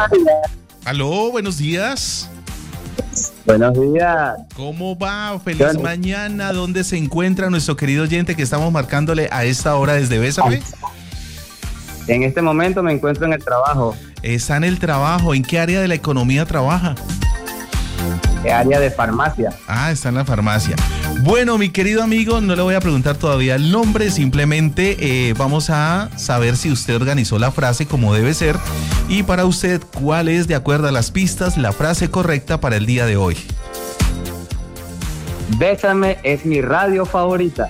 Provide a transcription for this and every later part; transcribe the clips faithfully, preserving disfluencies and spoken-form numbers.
Aló, buenos días. Buenos días. ¿Cómo va? Feliz bueno. mañana. ¿Dónde se encuentra nuestro querido oyente que estamos marcándole a esta hora desde Bésame? En este momento me encuentro en el trabajo. Está en el trabajo. ¿En qué área de la economía trabaja? ¿Qué área de farmacia? Ah, está en la farmacia. Bueno, mi querido amigo, no le voy a preguntar todavía el nombre, simplemente eh, vamos a saber si usted organizó la frase como debe ser y para usted, ¿cuál es, de acuerdo a las pistas, la frase correcta para el día de hoy? Bésame es mi radio favorita.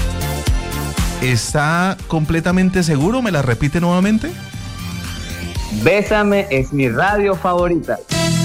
¿Está completamente seguro? ¿Me la repite nuevamente? Bésame es mi radio favorita.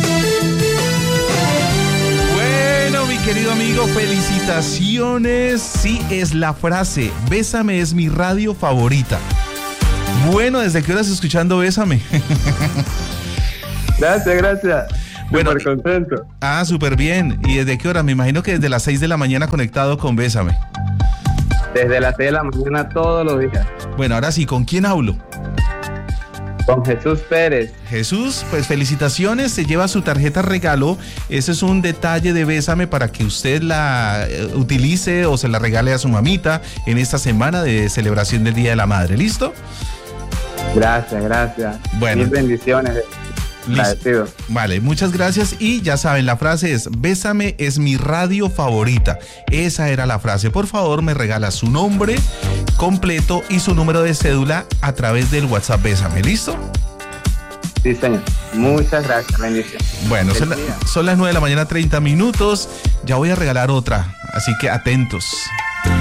Mi querido amigo, felicitaciones. Sí, es la frase. Bésame es mi radio favorita. Bueno, ¿desde qué hora estás escuchando Bésame? Gracias, gracias. Bueno, súper contento. Ah, súper bien. ¿Y desde qué hora? Me imagino que desde las seis de la mañana conectado con Bésame. Desde las seis de la mañana todos los días. Bueno, ahora sí, ¿con quién hablo? Con Jesús Pérez. Jesús, pues felicitaciones, se lleva su tarjeta regalo. Ese es un detalle de Bésame para que usted la eh, utilice o se la regale a su mamita en esta semana de celebración del Día de la Madre. ¿Listo? Gracias, gracias. Bueno. Mil bendiciones. Agradecido. Vale, muchas gracias y ya saben, la frase es Bésame es mi radio favorita. Esa era la frase. Por favor, me regala su nombre completo y su número de cédula a través del WhatsApp Bésame. ¿Listo? Sí, señor. Muchas gracias. Bendición. Bueno, son, la, son las nueve de la mañana, treinta minutos. Ya voy a regalar otra, así que atentos.